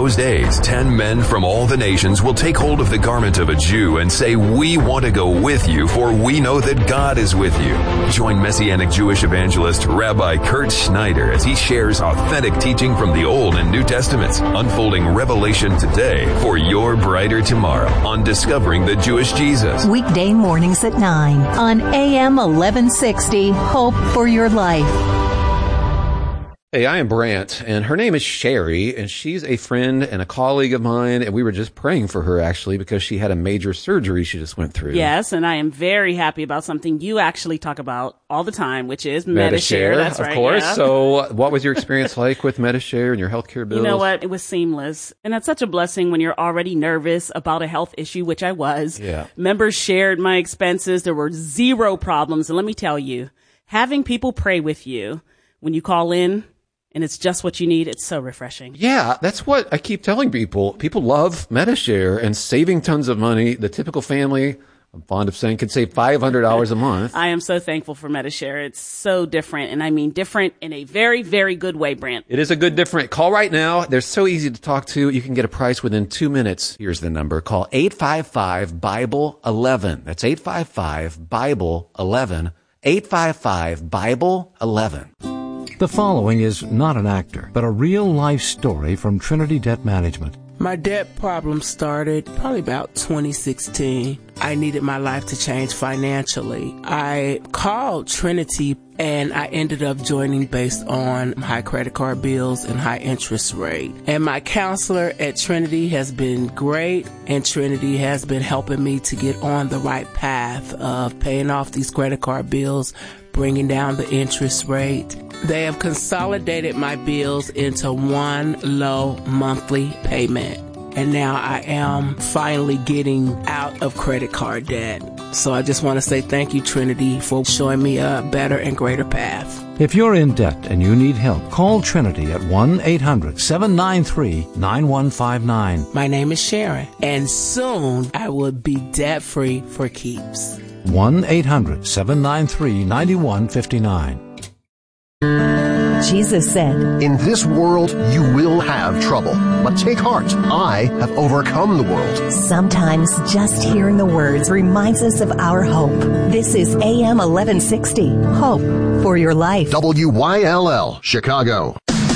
those days, 10 men from all the nations will take hold of the garment of a Jew and say, "We want to go with you, for we know that God is with you." Join Messianic Jewish evangelist Rabbi Kurt Schneider as he shares authentic teaching from the Old and New Testaments, unfolding revelation today for your brighter tomorrow on Discovering the Jewish Jesus. Weekday mornings at 9 on AM 1160, Hope for Your Life. Hey, I am Brant, and her name is Sherry, and she's a friend and a colleague of mine, and we were just praying for her, actually, because she had a major surgery she just went through. Yes, and I am very happy about something you actually talk about all the time, which is Medi-Share. That's right. Of course. Yeah. So what was your experience like with Medi-Share and your healthcare bills? You know what? It was seamless. And that's such a blessing when you're already nervous about a health issue, which I was. Yeah. Members shared my expenses. There were zero problems. And let me tell you, having people pray with you when you call in, and it's just what you need, it's so refreshing. Yeah, that's what I keep telling people. People love Medi-Share and saving tons of money. The typical family, I'm fond of saying, could save $500 a month. I am so thankful for Medi-Share. It's so different, and I mean different in a very, very good way, Brant. It is a good different. Call right now. They're so easy to talk to. You can get a price within 2 minutes. Here's the number. Call 855-BIBLE-11. That's 855-BIBLE-11. 855-BIBLE-11. The following is not an actor, but a real-life story from Trinity Debt Management. My debt problem started probably about 2016. I needed my life to change financially. I called Trinity and I ended up joining based on high credit card bills and high interest rate. And my counselor at Trinity has been great, and Trinity has been helping me to get on the right path of paying off these credit card bills, bringing down the interest rate. They have consolidated my bills into one low monthly payment. And now I am finally getting out of credit card debt. So I just want to say thank you, Trinity, for showing me a better and greater path. If you're in debt and you need help, call Trinity at 1-800-793-9159. My name is Sharon, and soon I will be debt-free for keeps. 1-800-793-9159. Jesus said, "In this world you will have trouble, but take heart. I have overcome the world." Sometimes just hearing the words reminds us of our hope. This is AM 1160, Hope for Your Life. WYLL, Chicago.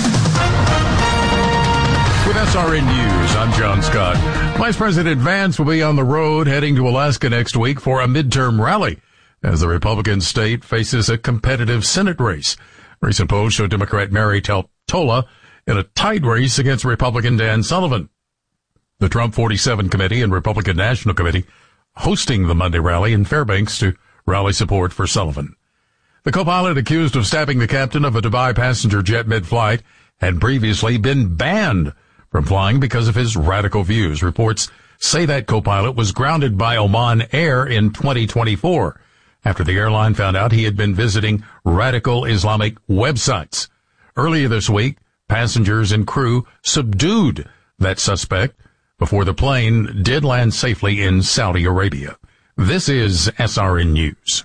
With SRN News, I'm John Scott. Vice President Vance will be on the road heading to Alaska next week for a midterm rally as the Republican state faces a competitive Senate race. Recent polls show Democrat Mary Tola in a tight race against Republican Dan Sullivan. The Trump 47 Committee and Republican National Committee hosting the Monday rally in Fairbanks to rally support for Sullivan. The co-pilot accused of stabbing the captain of a Dubai passenger jet mid-flight had previously been banned from flying because of his radical views. Reports say that co-pilot was grounded by Oman Air in 2024 after the airline found out he had been visiting radical Islamic websites. Earlier this week, passengers and crew subdued that suspect before the plane did land safely in Saudi Arabia. This is SRN News.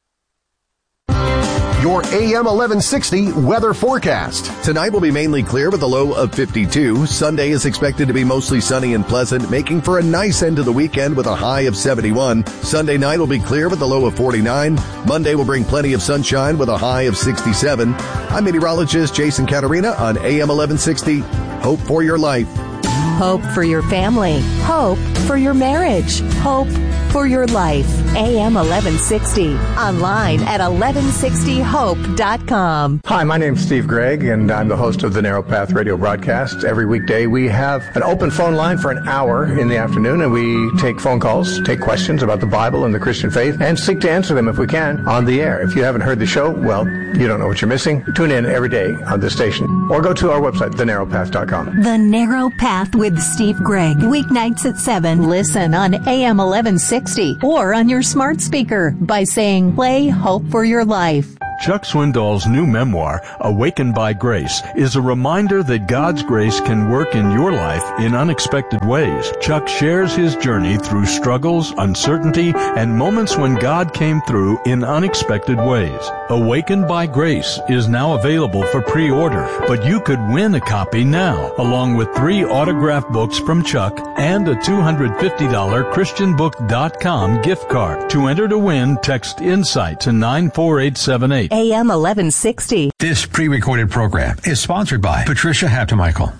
Your AM 1160 weather forecast. Tonight will be mainly clear with a low of 52. Sunday is expected to be mostly sunny and pleasant, making for a nice end to the weekend with a high of 71. Sunday night will be clear with a low of 49. Monday will bring plenty of sunshine with a high of 67. I'm meteorologist Jason Caterina on AM 1160. Hope for your life. Hope for your family. Hope for your marriage. Hope for your life. AM 1160. Online at 1160hope.com. Hi, my name's Steve Gregg, and I'm the host of the Narrow Path radio broadcast. Every weekday we have an open phone line for an hour in the afternoon, and we take phone calls, take questions about the Bible and the Christian faith, and seek to answer them if we can on the air. If you haven't heard the show, well, you don't know what you're missing. Tune in every day on this station, or go to our website, thenarrowpath.com. The Narrow Path with Steve Gregg. Weeknights at 7. Listen on AM 1160 or on your smart speaker by saying, play Hope for Your Life. Chuck Swindoll's new memoir, Awakened by Grace, is a reminder that God's grace can work in your life in unexpected ways. Chuck shares his journey through struggles, uncertainty, and moments when God came through in unexpected ways. Awakened by Grace is now available for pre-order, but you could win a copy now, along with 3 autographed books from Chuck and a $250 ChristianBook.com gift card. To enter to win, text INSIGHT to 94878. AM 1160. This pre-recorded program is sponsored by Patricia Hatemichael.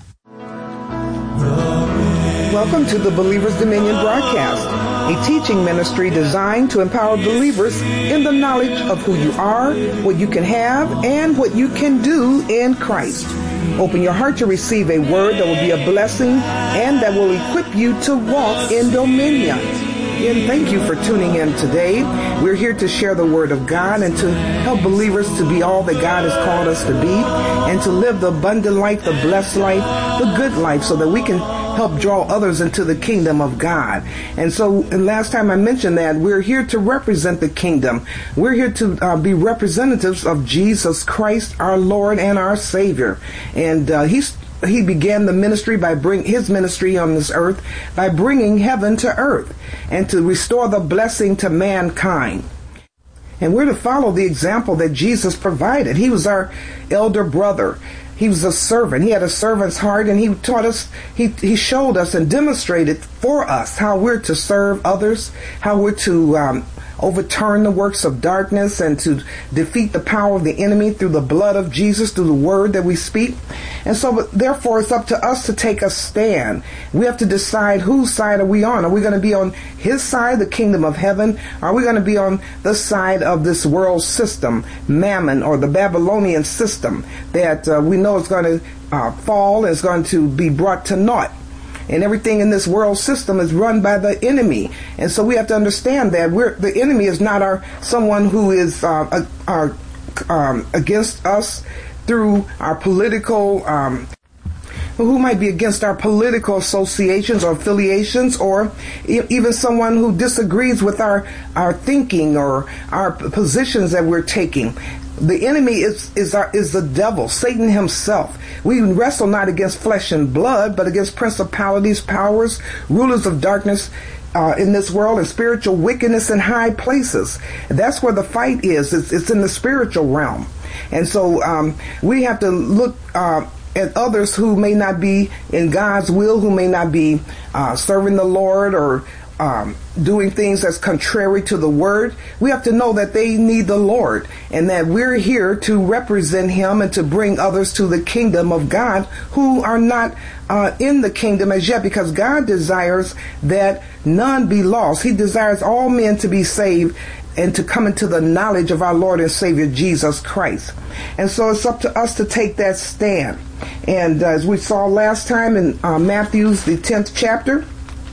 Welcome to the Believer's Dominion broadcast, a teaching ministry designed to empower believers in the knowledge of who you are, what you can have, and what you can do in Christ. Open your heart to receive a word that will be a blessing and that will equip you to walk in dominion. And thank you for tuning in today. We're here to share the Word of God and to help believers to be all that God has called us to be and to live the abundant life, the blessed life, the good life, so that we can help draw others into the kingdom of God. And so last time I mentioned that we're here to represent the kingdom. We're here to be representatives of Jesus Christ, our Lord and our Savior. And He began the ministry by his ministry on this earth by bringing heaven to earth and to restore the blessing to mankind. And we're to follow the example that Jesus provided. He was our elder brother. He was a servant. He had a servant's heart, and he taught us, he showed us and demonstrated for us how we're to serve others, how we're to overturn the works of darkness and to defeat the power of the enemy through the blood of Jesus, through the word that we speak. And so, therefore, it's up to us to take a stand. We have to decide whose side are we on. Are we going to be on his side, the kingdom of heaven? Are we going to be on the side of this world system, Mammon, or the Babylonian system that we know is going to fall, is going to be brought to naught? And everything in this world system is run by the enemy. And so we have to understand that the enemy is not someone who is against us through our political, who might be against our political associations or affiliations, or even someone who disagrees with our thinking or our positions that we're taking. The enemy is the devil, Satan himself. We wrestle not against flesh and blood, but against principalities, powers, rulers of darkness in this world, and spiritual wickedness in high places. That's where the fight is. It's in the spiritual realm. And so we have to look at others who may not be in God's will, who may not be serving the Lord or doing things that's contrary to the word. We have to know that they need the Lord and that we're here to represent him and to bring others to the kingdom of God who are not in the kingdom as yet, because God desires that none be lost. He desires all men to be saved and to come into the knowledge of our Lord and Savior Jesus Christ. And so it's up to us to take that stand. And as we saw last time in Matthew's, the 10th chapter,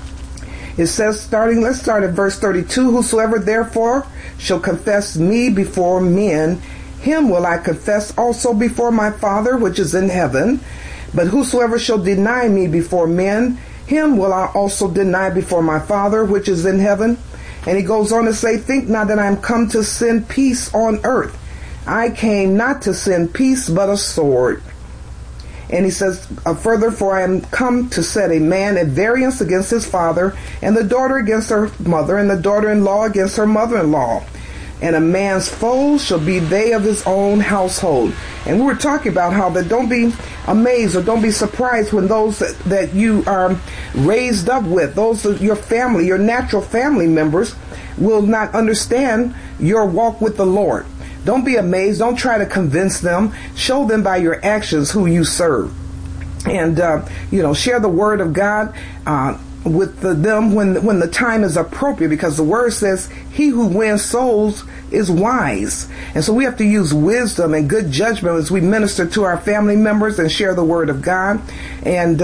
it says, let's start at verse 32, whosoever therefore shall confess me before men, him will I confess also before my Father which is in heaven. But whosoever shall deny me before men, him will I also deny before my Father which is in heaven. And he goes on to say, think not that I am come to send peace on earth. I came not to send peace, but a sword. And he says further, for I am come to set a man at variance against his father, and the daughter against her mother, and the daughter-in-law against her mother-in-law. And a man's foes shall be they of his own household. And we were talking about how that don't be amazed or don't be surprised when those that you are raised up with, those of your family, your natural family members, will not understand your walk with the Lord. Don't be amazed. Don't try to convince them. Show them by your actions who you serve. And, share the word of God with them when the time is appropriate, because the word says he who wins souls is wise. And so we have to use wisdom and good judgment as we minister to our family members and share the word of God. And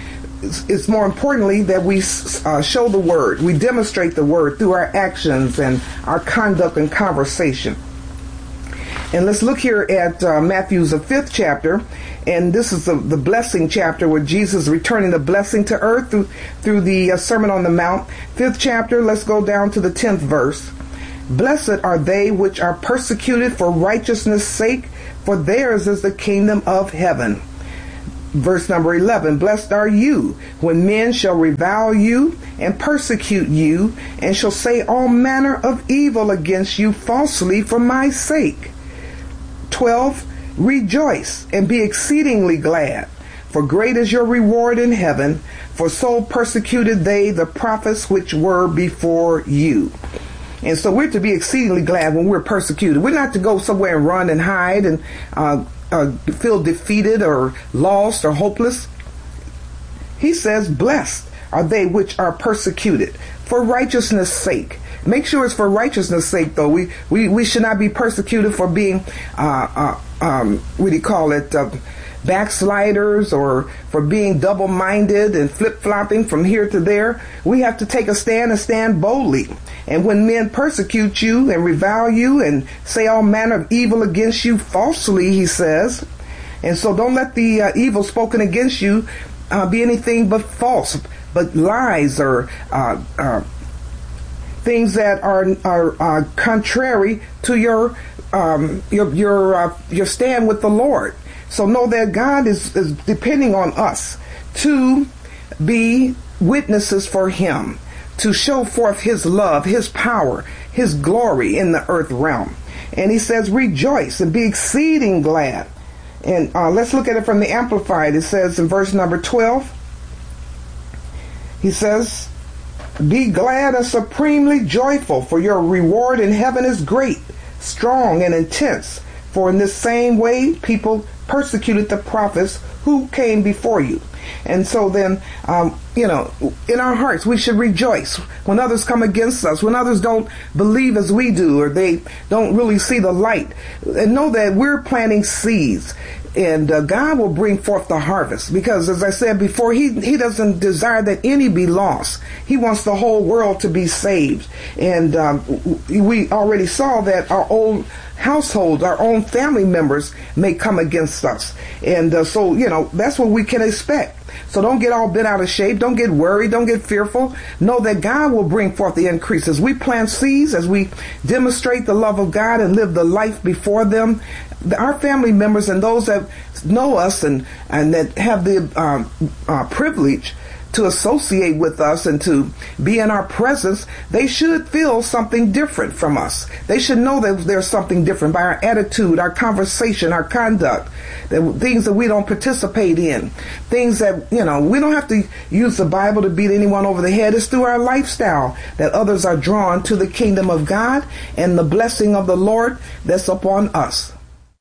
it's more importantly that we show the word. We demonstrate the word through our actions and our conduct and conversation. And let's look here at Matthew's the 5th chapter, and this is the blessing chapter where Jesus is returning the blessing to earth through the Sermon on the Mount. 5th chapter, let's go down to the 10th verse. Blessed are they which are persecuted for righteousness' sake, for theirs is the kingdom of heaven. Verse number 11, blessed are you when men shall revile you and persecute you, and shall say all manner of evil against you falsely for my sake. 12, rejoice and be exceedingly glad, for great is your reward in heaven, for so persecuted they the prophets which were before you. And so we're to be exceedingly glad when we're persecuted. We're not to go somewhere and run and hide and feel defeated or lost or hopeless. He says, blessed are they which are persecuted for righteousness' sake. Make sure it's for righteousness' sake, though. We should not be persecuted for being, backsliders, or for being double-minded and flip-flopping from here to there. We have to take a stand and stand boldly. And when men persecute you and revile you and say all manner of evil against you falsely, he says, and so don't let the evil spoken against you be anything but false, but lies or things that are contrary to your stand with the Lord. So know that God is depending on us to be witnesses for him, to show forth his love, his power, his glory in the earth realm. And he says, rejoice and be exceeding glad. And let's look at it from the Amplified. It says in verse number 12, he says, be glad and supremely joyful, for your reward in heaven is great, strong, and intense. For in this same way people persecuted the prophets who came before you. And so then, in our hearts, we should rejoice when others come against us, when others don't believe as we do, or they don't really see the light. And know that we're planting seeds, and God will bring forth the harvest. Because, as I said before, He doesn't desire that any be lost. He wants the whole world to be saved. And we already saw that our own household, our own family members may come against us. And so that's what we can expect. So don't get all bent out of shape. Don't get worried. Don't get fearful. Know that God will bring forth the increase. As we plant seeds, as we demonstrate the love of God and live the life before them, our family members and those that know us and that have the privilege to associate with us and to be in our presence, they should feel something different from us. They should know that there's something different by our attitude, our conversation, our conduct, things that we don't participate in, things that, we don't have to use the Bible to beat anyone over the head. It's through our lifestyle that others are drawn to the kingdom of God and the blessing of the Lord that's upon us.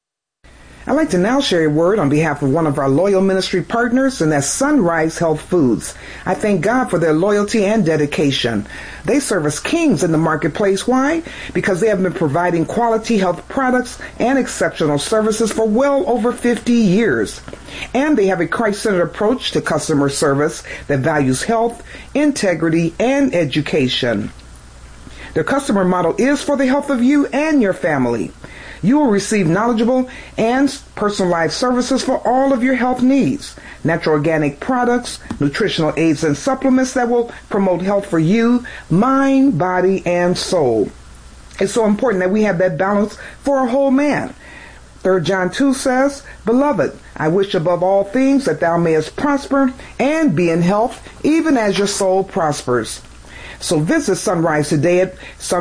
I'd like to now share a word on behalf of one of our loyal ministry partners, and that's Sunrise Health Foods. I thank God for their loyalty and dedication. They serve as kings in the marketplace. Why? Because they have been providing quality health products and exceptional services for well over 50 years. And they have a Christ-centered approach to customer service that values health, integrity, and education. Their customer model is for the health of you and your family. You will receive knowledgeable and personalized services for all of your health needs. Natural organic products, nutritional aids and supplements that will promote health for you, mind, body, and soul. It's so important that we have that balance for a whole man. 3 John 2 says, Beloved, I wish above all things that thou mayest prosper and be in health, even as your soul prospers. So visit Sunrise today at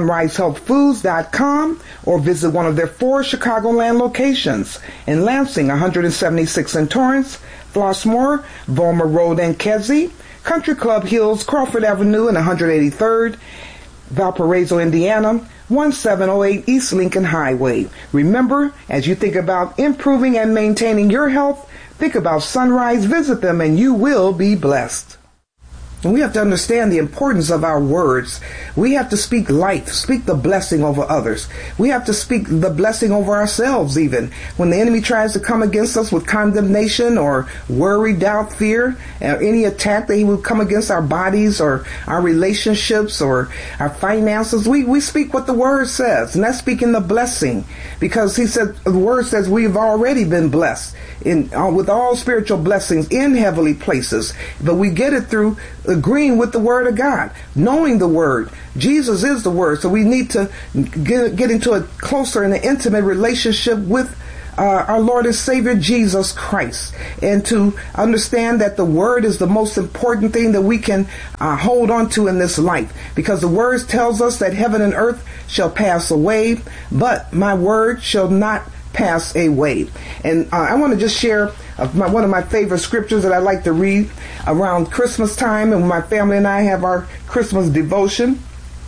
sunrisehealthfoods.com or visit one of their 4 Chicagoland locations in Lansing, 176 in Torrance, Flossmoor, Vollmer Road and Kedzie, Country Club Hills, Crawford Avenue and 183rd, Valparaiso, Indiana, 1708 East Lincoln Highway. Remember, as you think about improving and maintaining your health, think about Sunrise, visit them, and you will be blessed. And we have to understand the importance of our words. We have to speak life, speak the blessing over others. We have to speak the blessing over ourselves even. When the enemy tries to come against us with condemnation or worry, doubt, fear, or any attack that he will come against our bodies or our relationships or our finances, we speak what the word says. And that's speaking the blessing. Because he said, the word says we've already been blessed with all spiritual blessings in heavenly places. But we get it through agreeing with the Word of God, knowing the Word. Jesus is the Word, so we need to get into a closer and an intimate relationship with our Lord and Savior Jesus Christ, and to understand that the Word is the most important thing that we can hold on to in this life, because the Word tells us that heaven and earth shall pass away, but my Word shall not pass away. And I want to just share one of my favorite scriptures that I like to read around Christmas time, and when my family and I have our Christmas devotion.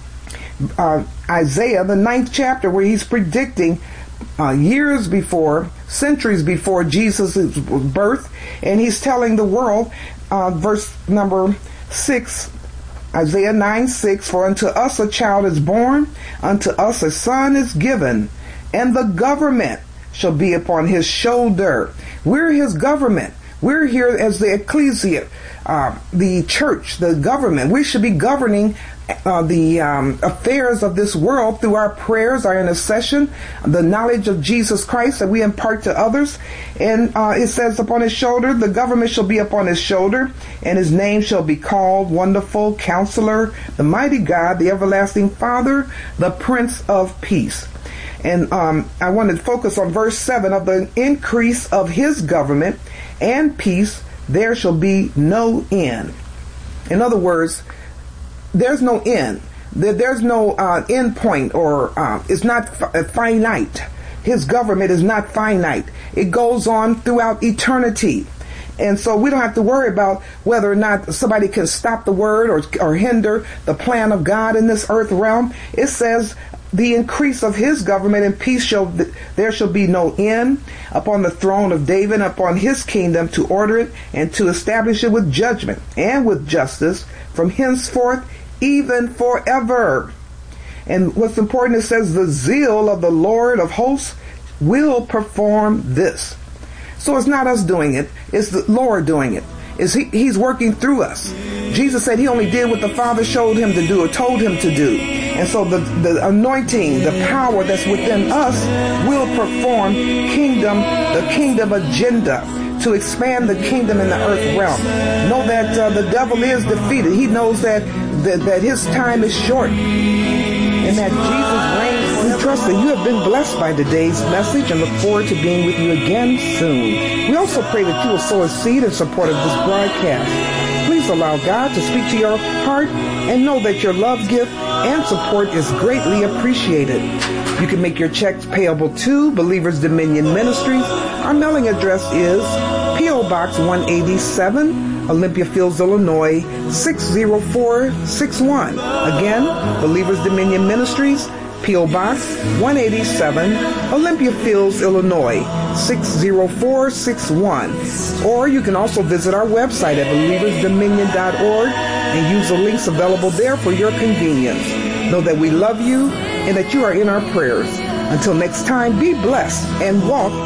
Isaiah, the 9th chapter, where he's predicting years before, centuries before Jesus' birth, and he's telling the world, verse number 6, Isaiah 9:6, for unto us a child is born, unto us a son is given, and the government shall be upon his shoulder. We're his government. We're here as the ecclesia, the church, the government. We should be governing the affairs of this world through our prayers, our intercession, the knowledge of Jesus Christ that we impart to others. And it says, upon his shoulder, the government shall be upon his shoulder, and his name shall be called Wonderful Counselor, the Mighty God, the Everlasting Father, the Prince of Peace. And I want to focus on verse 7, of the increase of his government and peace there shall be no end. In other words, there's no end. There's no end point, or it's not finite. His government is not finite. It goes on throughout eternity. And so we don't have to worry about whether or not somebody can stop the word or hinder the plan of God in this earth realm. It says, the increase of his government and peace there shall be no end upon the throne of David, upon his kingdom, to order it and to establish it with judgment and with justice from henceforth even forever. And what's important, it says, the zeal of the Lord of hosts will perform this. So it's not us doing it, it's the Lord doing it. He's working through us. Jesus said he only did what the Father showed him to do or told him to do. And so the anointing, the power that's within us will perform the kingdom agenda to expand the kingdom in the earth realm. Know that the devil is defeated. He knows that his time is short and that Jesus reigns. We trust that you have been blessed by today's message and look forward to being with you again soon. We also pray that you will sow a seed in support of this broadcast. Please allow God to speak to your heart and know that your love, gift, and support is greatly appreciated. You can make your checks payable to Believers Dominion Ministries. Our mailing address is P.O. Box 187, Olympia Fields, Illinois, 60461. Again, Believers Dominion Ministries, P.O. Box 187, Olympia Fields, Illinois, 60461. Or you can also visit our website at believersdominion.org and use the links available there for your convenience. Know that we love you and that you are in our prayers. Until next time, be blessed and walk